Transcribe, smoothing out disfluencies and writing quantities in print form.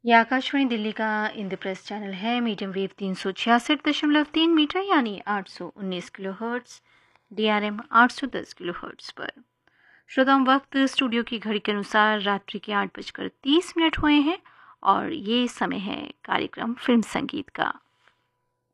ये आकाशवाणी दिल्ली का इंद्रप्रस्थ चैनल है। मीडियम वेव 366.3 मीटर यानी 819 kilo hertz, DRM 810 kilo hertz पर। श्रोताओं, वक्त स्टूडियो की घड़ी के अनुसार रात्रि के 8:30 हुए हैं और ये समय है कार्यक्रम फिल्म संगीत का।